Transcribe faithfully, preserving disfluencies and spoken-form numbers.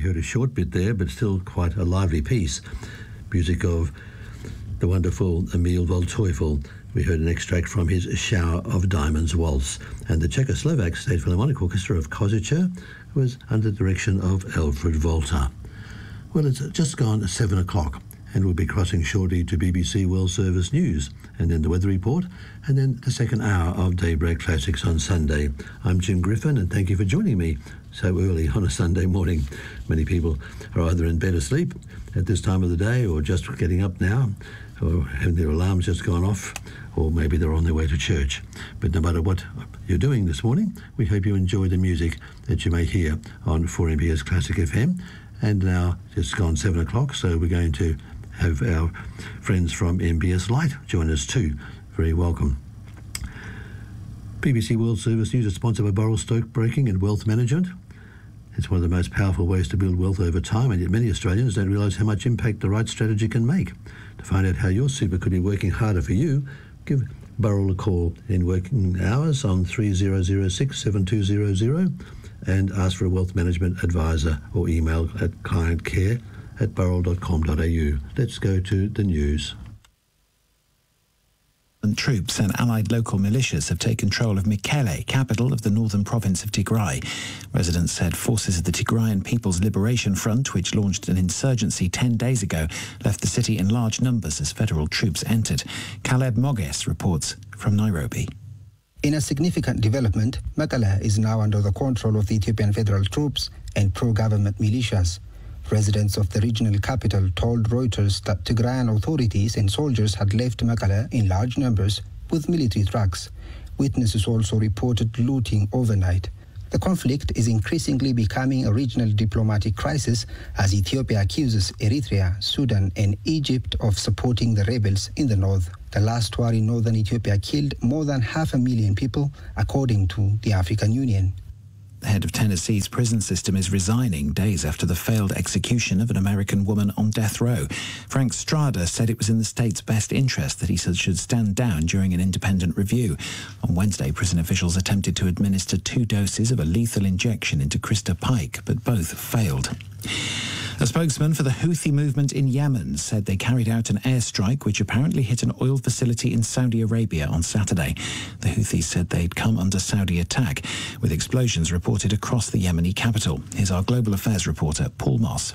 heard a short bit there, but still quite a lively piece. Music of the wonderful Emil Waldteufel. We heard an extract from his Shower of Diamonds Waltz, and the Czechoslovak State Philharmonic Orchestra of Kozice was under the direction of Alfred Volta. Well, it's just gone seven o'clock, and we'll be crossing shortly to B B C World Service News, and then the weather report, and then the second hour of Daybreak Classics on Sunday. I'm Jim Griffin, and thank you for joining me so early on a Sunday morning. Many people are either in bed asleep at this time of the day, or just getting up now, or having their alarms just gone off, or maybe they're on their way to church. But no matter what you're doing this morning, we hope you enjoy the music that you may hear on four M B S Classic F M. And now it's gone seven o'clock, so we're going to have our friends from M B S Light join us too. Very welcome. B B C World Service News is sponsored by Boral Stockbroking and Wealth Management. It's one of the most powerful ways to build wealth over time, and yet many Australians don't realise how much impact the right strategy can make. To find out how your super could be working harder for you, give Boral a call in working hours on three zero zero six, seven two zero zero and ask for a wealth management advisor, or email at clientcare at boral dot com dot a u. Let's go to the news. Troops and allied local militias have taken control of Mekelle, capital of the northern province of Tigray. Residents said forces of the Tigrayan People's Liberation Front, which launched an insurgency ten days ago, left the city in large numbers as federal troops entered. Caleb Moges reports from Nairobi. In a significant development, Mekelle is now under the control of the Ethiopian federal troops and pro-government militias. Residents of the regional capital told Reuters that Tigrayan authorities and soldiers had left Mekelle in large numbers with military trucks. Witnesses also reported looting overnight. The conflict is increasingly becoming a regional diplomatic crisis as Ethiopia accuses Eritrea, Sudan and Egypt of supporting the rebels in the north. The last war in northern Ethiopia killed more than half a million people, according to the African Union. The head of Tennessee's prison system is resigning days after the failed execution of an American woman on death row. Frank Strada said it was in the state's best interest that he should stand down during an independent review. On Wednesday, prison officials attempted to administer two doses of a lethal injection into Krista Pike, but both failed. A spokesman for the Houthi movement in Yemen said they carried out an airstrike which apparently hit an oil facility in Saudi Arabia on Saturday. The Houthis said they'd come under Saudi attack, with explosions reported across the Yemeni capital. Here's our global affairs reporter, Paul Moss.